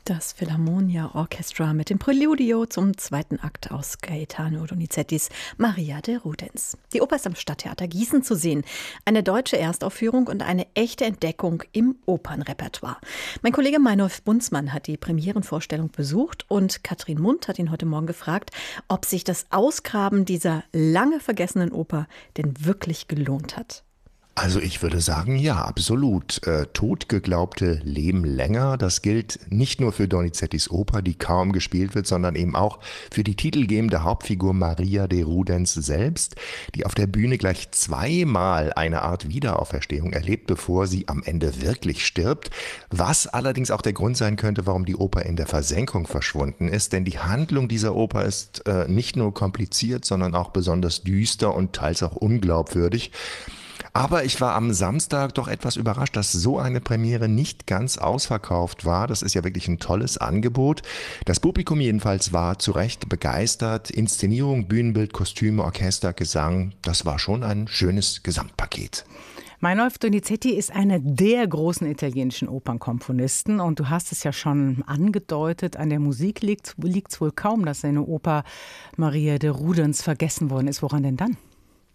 Das Philharmonia Orchestra mit dem Präludio zum zweiten Akt aus Gaetano Donizettis Maria de Rudens. Die Oper ist am Stadttheater Gießen zu sehen. Eine deutsche Erstaufführung und eine echte Entdeckung im Opernrepertoire. Mein Kollege Meinolf Bunzmann hat die Premierenvorstellung besucht und Katrin Mundt hat ihn heute Morgen gefragt, ob sich das Ausgraben dieser lange vergessenen Oper denn wirklich gelohnt hat. Also ich würde sagen, ja, absolut. Totgeglaubte leben länger. Das gilt nicht nur für Donizettis Oper, die kaum gespielt wird, sondern eben auch für die titelgebende Hauptfigur Maria de Rudens selbst, die auf der Bühne gleich zweimal eine Art Wiederauferstehung erlebt, bevor sie am Ende wirklich stirbt. Was allerdings auch der Grund sein könnte, warum die Oper in der Versenkung verschwunden ist. Denn die Handlung dieser Oper ist nicht nur kompliziert, sondern auch besonders düster und teils auch unglaubwürdig. Aber ich war am Samstag doch etwas überrascht, dass so eine Premiere nicht ganz ausverkauft war. Das ist ja wirklich ein tolles Angebot. Das Publikum jedenfalls war zu Recht begeistert. Inszenierung, Bühnenbild, Kostüme, Orchester, Gesang, das war schon ein schönes Gesamtpaket. Meinolf Donizetti ist einer der großen italienischen Opernkomponisten und du hast es ja schon angedeutet, an der Musik liegt's wohl kaum, dass seine Oper Maria de Rudens vergessen worden ist. Woran denn dann?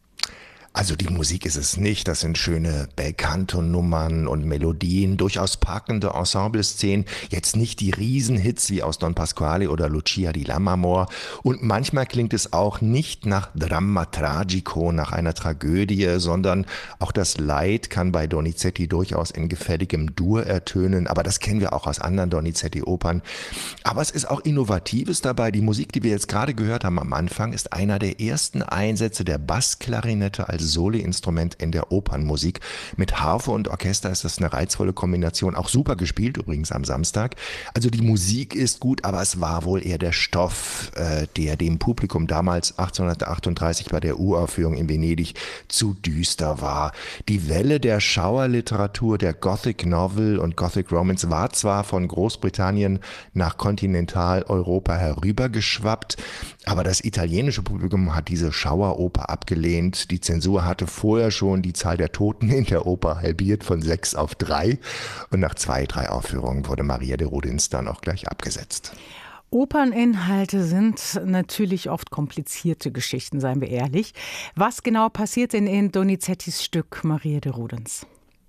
Also die Musik ist es nicht, das sind schöne Bel-Canto-Nummern und Melodien, durchaus packende Ensemble-Szenen, jetzt nicht die Riesenhits wie aus Don Pasquale oder Lucia di Lammermoor und manchmal klingt es auch nicht nach Dramma Tragico, nach einer Tragödie, sondern auch das Leid kann bei Donizetti durchaus in gefälligem Dur ertönen, aber das kennen wir auch aus anderen Donizetti-Opern. Aber es ist auch Innovatives dabei, die Musik, die wir jetzt gerade gehört haben am Anfang, ist einer der ersten Einsätze der Bassklarinette als Soli-Instrument in der Opernmusik. Mit Harfe und Orchester ist das eine reizvolle Kombination, auch super gespielt übrigens am Samstag. Also die Musik ist gut, aber es war wohl eher der Stoff, der dem Publikum damals 1838 bei der Uraufführung in Venedig zu düster war. Die Welle der Schauerliteratur, der Gothic Novel und Gothic Romance war zwar von Großbritannien nach Kontinentaleuropa herübergeschwappt, aber das italienische Publikum hat diese Schaueroper abgelehnt. Die Zensur hatte vorher schon die Zahl der Toten in der Oper halbiert von 6 auf 3. Und nach 2, 3 Aufführungen wurde Maria de Rudens dann auch gleich abgesetzt. Operninhalte sind natürlich oft komplizierte Geschichten, seien wir ehrlich. Was genau passiert denn in Donizettis Stück Maria de Rudens?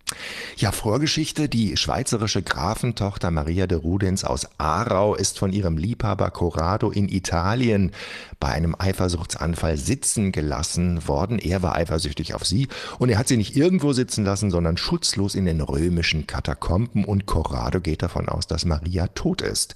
Ja, Vorgeschichte. Die schweizerische Grafentochter Maria de Rudens aus Aarau ist von ihrem Liebhaber Corrado in Italien bei einem Eifersuchtsanfall sitzen gelassen worden. Er war eifersüchtig auf sie und er hat sie nicht irgendwo sitzen lassen, sondern schutzlos in den römischen Katakomben und Corrado geht davon aus, dass Maria tot ist.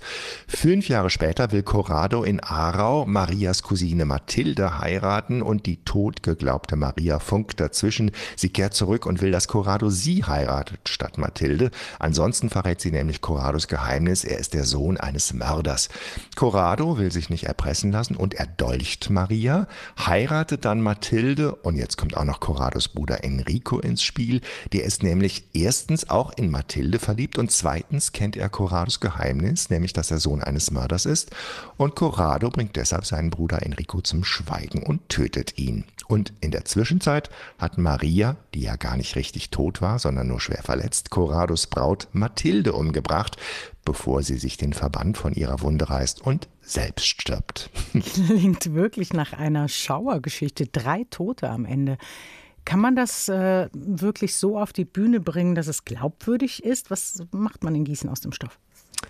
5 Jahre später will Corrado in Aarau Marias Cousine Mathilde heiraten und die totgeglaubte Maria funkt dazwischen. Sie kehrt zurück und will, dass Corrado sie heiratet statt Mathilde. Ansonsten verrät sie nämlich Corrados Geheimnis, er ist der Sohn eines Mörders. Corrado will sich nicht erpressen lassen und erdolcht Maria, heiratet dann Mathilde und jetzt kommt auch noch Corrados Bruder Enrico ins Spiel. Der ist nämlich erstens auch in Mathilde verliebt und zweitens kennt er Corrados Geheimnis, nämlich dass er Sohn eines Mörders ist und Corrado bringt deshalb seinen Bruder Enrico zum Schweigen und tötet ihn. Und in der Zwischenzeit hat Maria, die ja gar nicht richtig tot war, sondern nur schwer verletzt, Corrados Braut Mathilde umgebracht, bevor sie sich den Verband von ihrer Wunde reißt und selbst stirbt. Klingt wirklich nach einer Schauergeschichte. 3 Tote am Ende. Kann man das wirklich so auf die Bühne bringen, dass es glaubwürdig ist? Was macht man in Gießen aus dem Stoff?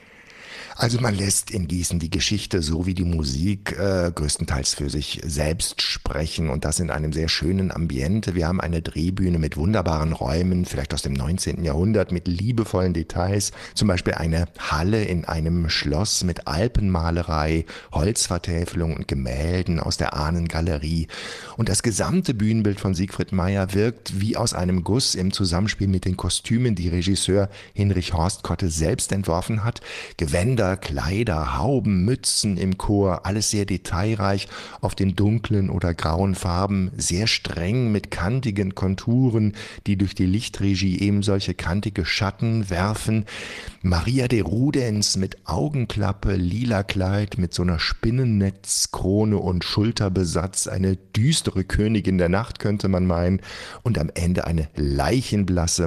Also man lässt in Gießen die Geschichte so wie die Musik größtenteils für sich selbst sprechen und das in einem sehr schönen Ambiente. Wir haben eine Drehbühne mit wunderbaren Räumen, vielleicht aus dem 19. Jahrhundert, mit liebevollen Details. Zum Beispiel eine Halle in einem Schloss mit Alpenmalerei, Holzvertäfelung und Gemälden aus der Ahnengalerie. Und das gesamte Bühnenbild von Siegfried Mayer wirkt wie aus einem Guss im Zusammenspiel mit den Kostümen, die Regisseur Hinrich Horst Kotte selbst entworfen hat. Gewänder, Kleider, Hauben, Mützen im Chor, alles sehr detailreich, auf den dunklen oder grauen Farben, sehr streng mit kantigen Konturen, die durch die Lichtregie eben solche kantige Schatten werfen. Maria de Rudens mit Augenklappe, lila Kleid, mit so einer Spinnennetzkrone und Schulterbesatz, eine düstere Königin der Nacht könnte man meinen und am Ende eine leichenblasse